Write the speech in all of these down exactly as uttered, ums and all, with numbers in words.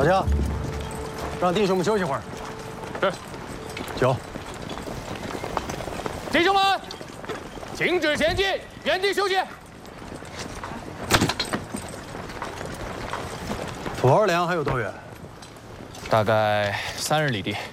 老夏，让弟兄们休息会儿。 是。 酒。 弟兄们，停止前进，原地休息。 土二良还有多远？ 大概三十里地。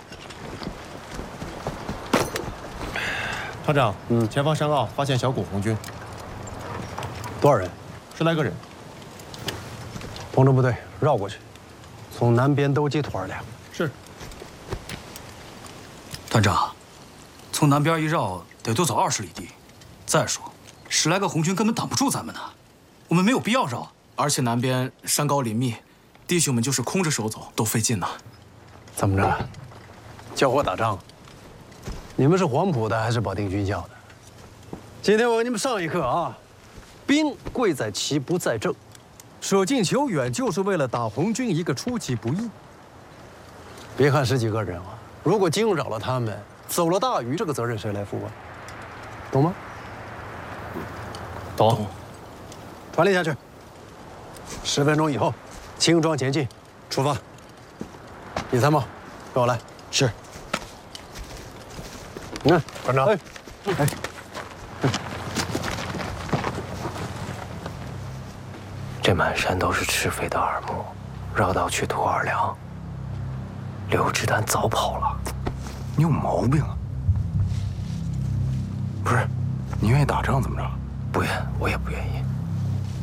团长，嗯，前方山坳发现小股红军， 多少人？ 十来个人。 通知部队绕过去，从南边兜击土二良。 是。 团长，从南边一绕得多走二十里地。再说，十来个红军根本挡不住咱们呢，我们没有必要绕。 而且南边山高林密，弟兄们就是空着手走都费劲呢。 怎么着？教我打仗？你们是黄埔的还是保定军校的？今天我给你们上一课啊！兵贵在奇不在正，舍近求远就是为了打红军一个出其不意。别看十几个人啊，如果惊扰了他们，走了大鱼，这个责任谁来负啊？懂吗？ 懂。 传令下去。十分钟以后，轻装前进，出发。李参谋，跟我来。 是。 你看，团长。哎，哎。 这满山都是赤飞的耳目，绕道去土二良。刘志丹早跑了。 你有毛病啊！不是，你愿意打仗怎么着？ 不愿，我也不愿意。